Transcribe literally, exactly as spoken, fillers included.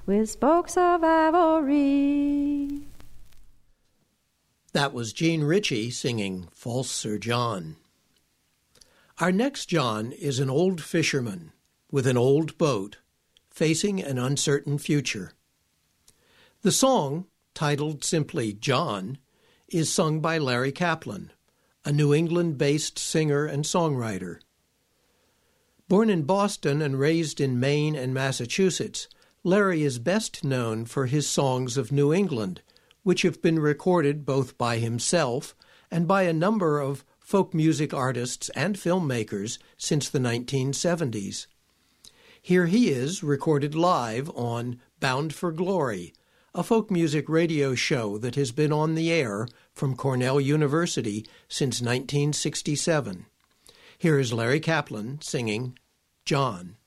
with spokes of ivory. That was Jean Ritchie singing False Sir John. Our next John is an old fisherman with an old boat facing an uncertain future. The song, titled simply John, is sung by Larry Kaplan, a New England-based singer and songwriter. Born in Boston and raised in Maine and Massachusetts, Larry is best known for his songs of New England, which have been recorded both by himself and by a number of folk music artists and filmmakers since the nineteen seventies. Here he is, recorded live on Bound for Glory, a folk music radio show that has been on the air from Cornell University since nineteen sixty-seven. Here is Larry Kaplan singing John.